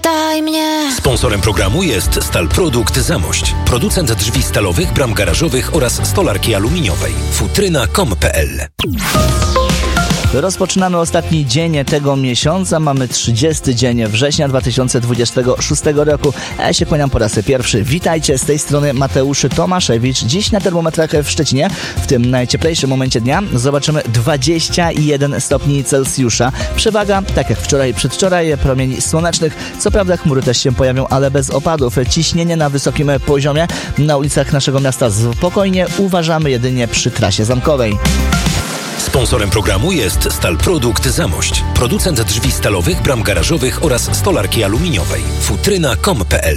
Zapytaj mnie. Sponsorem programu jest Stalprodukt Zamość. Producent drzwi stalowych, bram garażowych oraz stolarki aluminiowej. Futryna.com.pl. Rozpoczynamy ostatni dzień tego miesiąca. Mamy 30 dzień września 2026 roku. Ja się kłaniam po raz pierwszy. Witajcie, z tej strony Mateusz Tomaszewicz. Dziś na termometrach w Szczecinie, w tym najcieplejszym momencie dnia, zobaczymy 21 stopni Celsjusza. Przewaga, tak jak wczoraj i przedwczoraj, promieni słonecznych. Co prawda chmury też się pojawią, ale bez opadów. Ciśnienie na wysokim poziomie. Na ulicach naszego miasta spokojnie. Uważamy jedynie przy trasie zamkowej. Sponsorem programu jest Stalprodukt Zamość. Producent drzwi stalowych, bram garażowych oraz stolarki aluminiowej. Futryna.com.pl.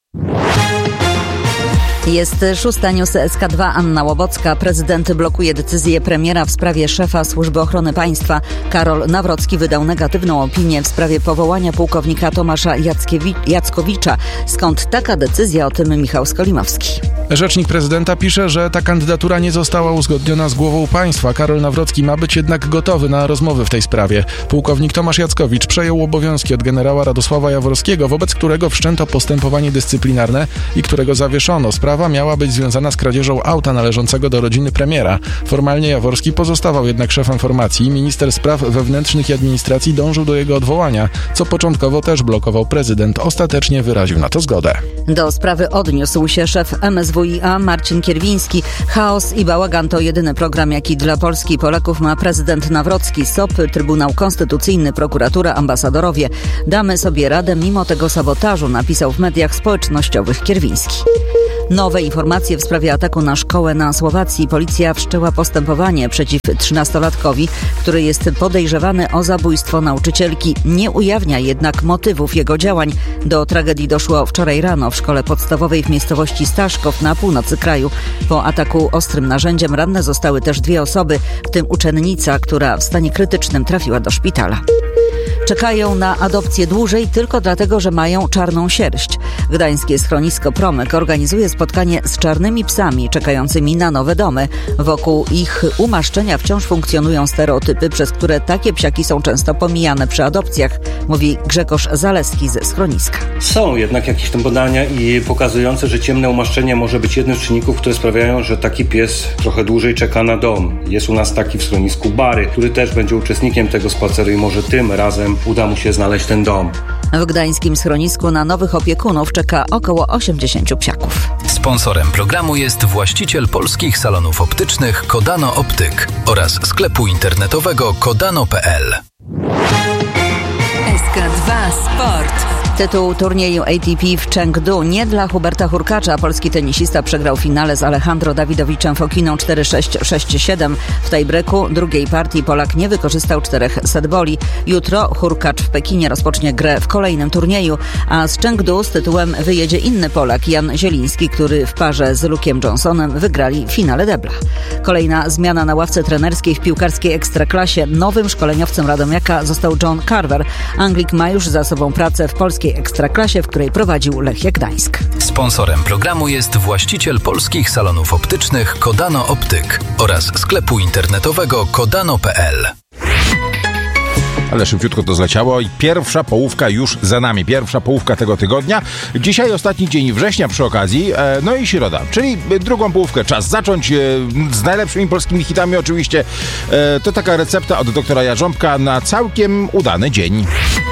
Jest 6. News SK2. Anna Łobocka. Prezydent blokuje decyzję premiera w sprawie szefa Służby Ochrony Państwa. Karol Nawrocki wydał negatywną opinię w sprawie powołania pułkownika Tomasza Jackowicza. Skąd taka decyzja? O tym Michał Skolimowski. Rzecznik prezydenta pisze, że ta kandydatura nie została uzgodniona z głową państwa. Karol Nawrocki ma być jednak gotowy na rozmowy w tej sprawie. Pułkownik Tomasz Jackowicz przejął obowiązki od generała Radosława Jaworskiego, wobec którego wszczęto postępowanie dyscyplinarne i którego zawieszono. Sprawa miała być związana z kradzieżą auta należącego do rodziny premiera. Formalnie Jaworski pozostawał jednak szefem formacji. Minister spraw wewnętrznych i administracji dążył do jego odwołania, co początkowo też blokował prezydent. Ostatecznie wyraził na to zgodę. Do sprawy odniósł się szef MSWiA Marcin Kierwiński. Chaos i bałagan to jedyny program, jaki dla Polski i Polaków ma prezydent Nawrocki. SOP, Trybunał Konstytucyjny, prokuratura, ambasadorowie. Damy sobie radę mimo tego sabotażu, napisał w mediach społecznościowych Kierwiński. Nowe informacje w sprawie ataku na szkołę na Słowacji. Policja wszczęła postępowanie przeciw 13-latkowi, który jest podejrzewany o zabójstwo nauczycielki. Nie ujawnia jednak motywów jego działań. Do tragedii doszło wczoraj rano w szkole podstawowej w miejscowości Staszków na północy kraju. Po ataku ostrym narzędziem ranne zostały też 2 osoby, w tym uczennica, która w stanie krytycznym trafiła do szpitala. Czekają na adopcję dłużej tylko dlatego, że mają czarną sierść. Gdańskie schronisko Promyk organizuje spotkanie z czarnymi psami czekającymi na nowe domy. Wokół ich umaszczenia wciąż funkcjonują stereotypy, przez które takie psiaki są często pomijane przy adopcjach, mówi Grzegorz Zaleski ze schroniska. Są jednak jakieś tam badania i pokazujące, że ciemne umaszczenie może być jednym z czynników, które sprawiają, że taki pies trochę dłużej czeka na dom. Jest u nas taki w schronisku Bary, który też będzie uczestnikiem tego spaceru i może tym razem uda mu się znaleźć ten dom. W gdańskim schronisku na nowych opiekunów czeka około 80 psiaków. Sponsorem programu jest właściciel polskich salonów optycznych Kodano Optyk oraz sklepu internetowego kodano.pl. SK2 Sport. Tytuł turnieju ATP w Chengdu nie dla Huberta Hurkacza. Polski tenisista przegrał finale z Alejandro Dawidowiczem Fokiną 4-6, 6-7. W tiebreaku drugiej partii Polak nie wykorzystał 4 setboli. Jutro Hurkacz w Pekinie rozpocznie grę w kolejnym turnieju, a z Chengdu z tytułem wyjedzie inny Polak, Jan Zieliński, który w parze z Luke'em Johnsonem wygrali w finale debla. Kolejna zmiana na ławce trenerskiej w piłkarskiej ekstraklasie. Nowym szkoleniowcem Radomiaka został John Carver. Anglik ma już za sobą pracę w polskiej ekstraklasie, w której prowadził Lechia Gdańsk. Sponsorem programu jest właściciel polskich salonów optycznych Kodano Optyk oraz sklepu internetowego kodano.pl. Ale szybciutko to zleciało i pierwsza połówka już za nami. Pierwsza połówka tego tygodnia. Dzisiaj ostatni dzień września przy okazji, no i środa, czyli drugą połówkę czas zacząć z najlepszymi polskimi hitami oczywiście. To taka recepta od doktora Jarząbka na całkiem udany dzień.